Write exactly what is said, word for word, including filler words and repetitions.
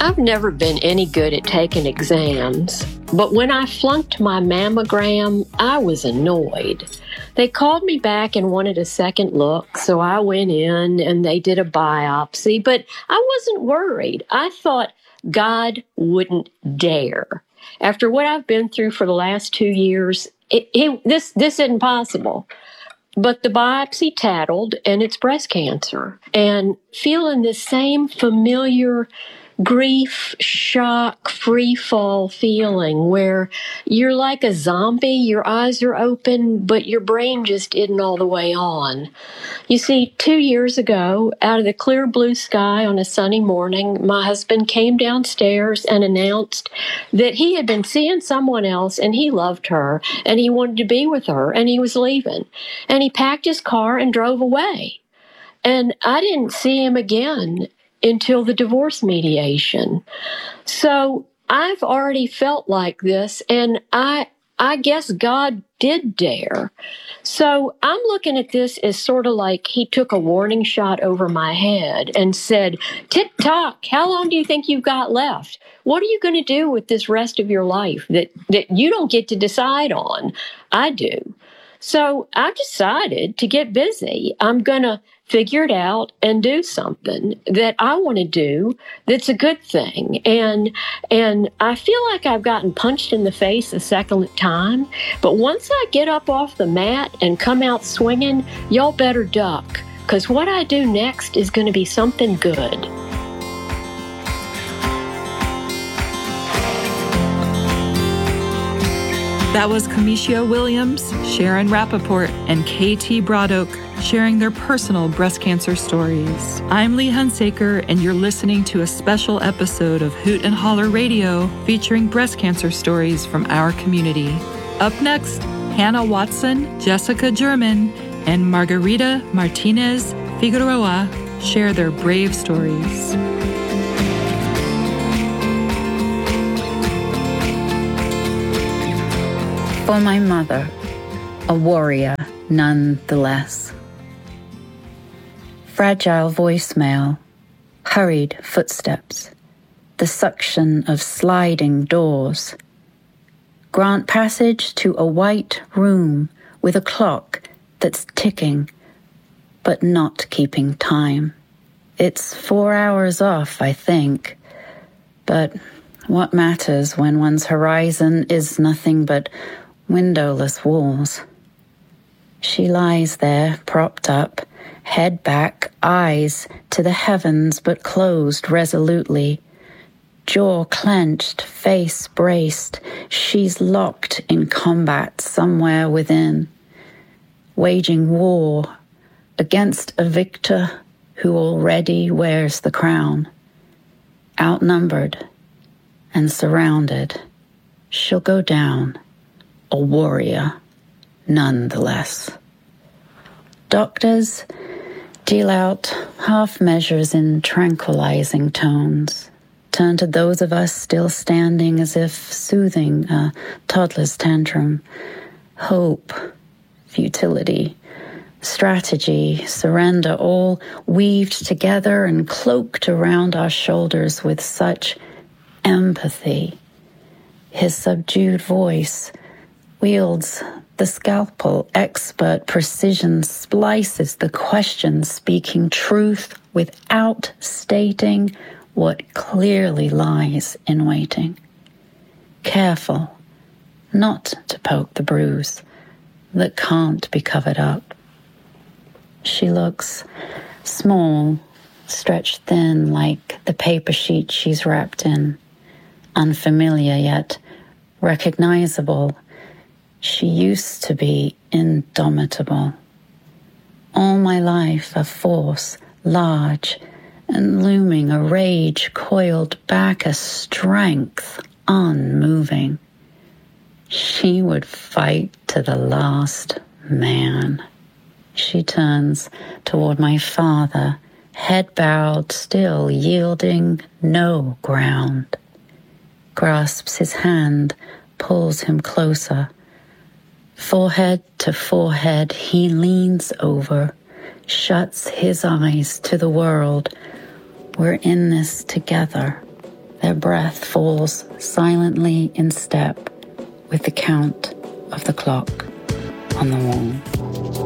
I've never been any good at taking exams, but when I flunked my mammogram, I was annoyed. They called me back and wanted a second look, so I went in and they did a biopsy, but I wasn't worried. I thought God wouldn't dare. After what I've been through for the last two years, it, it, this, this isn't possible. But the biopsy tattled, and it's breast cancer. And feeling the same familiar grief, shock, free fall feeling where you're like a zombie, your eyes are open, but your brain just isn't all the way on. You see, two years ago, out of the clear blue sky on a sunny morning, my husband came downstairs and announced that he had been seeing someone else and he loved her and he wanted to be with her and he was leaving. And he packed his car and drove away. And I didn't see him again until the divorce mediation. So I've already felt like this, and I I guess God did dare. So I'm looking at this as sort of like he took a warning shot over my head and said, tick-tock, how long do you think you've got left? What are you going to do with this rest of your life that, that you don't get to decide on? I do. So I decided to get busy. I'm going to figure it out and do something that I want to do that's a good thing. And and I feel like I've gotten punched in the face a second time. But once I get up off the mat and come out swinging, y'all better duck, because what I do next is going to be something good. That was Camisha Williams, Sharon Rappaport, and K T Broadoak sharing their personal breast cancer stories. I'm Lee Hunsaker, and you're listening to a special episode of Hoot and Holler Radio featuring breast cancer stories from our community. Up next, Hannah Watson, Jessica German, and Margarita Martinez Figueroa share their brave stories. For my mother, a warrior nonetheless. Fragile voicemail, hurried footsteps, the suction of sliding doors. Grant passage to a white room with a clock that's ticking, but not keeping time. It's four hours off, I think, but what matters when one's horizon is nothing but windowless walls? She lies there, propped up, head back, eyes to the heavens but closed resolutely. Jaw clenched, face braced, she's locked in combat somewhere within, waging war against a victor who already wears the crown. Outnumbered and surrounded, she'll go down, a warrior nonetheless. Doctors deal out half measures in tranquilizing tones, turn to those of us still standing as if soothing a toddler's tantrum. Hope, futility, strategy, surrender, all weaved together and cloaked around our shoulders with such empathy. His subdued voice wields the scalpel, expert precision splices the question, speaking truth without stating what clearly lies in waiting. Careful not to poke the bruise that can't be covered up. She looks small, stretched thin like the paper sheet she's wrapped in, unfamiliar yet recognizable. She used to be indomitable. All my life a force, large and looming, a rage coiled back, a strength unmoving. She would fight to the last man. She turns toward my father, head bowed, still yielding no ground. Grasps his hand, pulls him closer. Forehead to forehead, he leans over, shuts his eyes to the world. We're in this together, Their breath falls silently in step with the count of the clock on the wall.